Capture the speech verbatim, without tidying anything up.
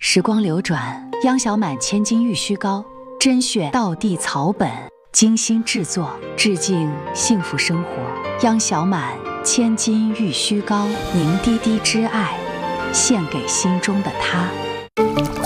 时光流转，央小满千金玉虚膏，甄选道地草本，精心制作，致敬幸福生活。央小满千金玉虚膏，凝滴滴之爱，献给心中的他。